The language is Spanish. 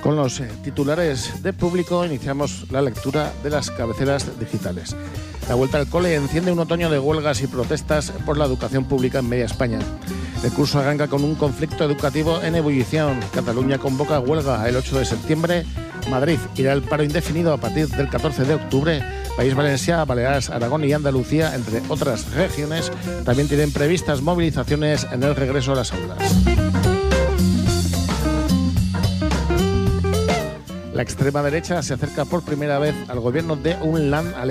Con los titulares de Público iniciamos la lectura de las cabeceras digitales. La vuelta al cole enciende un otoño de huelgas y protestas por la educación pública en media España. El curso arranca con un conflicto educativo en ebullición. Cataluña convoca huelga el 8 de septiembre. Madrid irá al paro indefinido a partir del 14 de octubre. País Valencià, Baleares, Aragón y Andalucía, entre otras regiones, también tienen previstas movilizaciones en el regreso a las aulas. La extrema derecha se acerca por primera vez al gobierno de un land